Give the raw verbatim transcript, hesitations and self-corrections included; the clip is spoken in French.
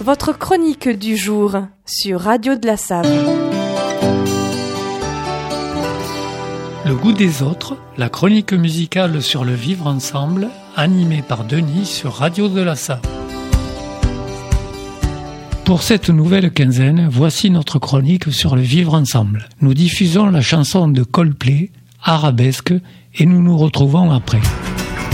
votre chronique du jour sur Radio de la Save. Le goût des autres, la chronique musicale sur le vivre ensemble, animée par Denis sur Radio de la Save. Pour cette nouvelle quinzaine, voici notre chronique sur le vivre ensemble. Nous diffusons la chanson de Coldplay, Arabesque, et nous nous retrouvons après.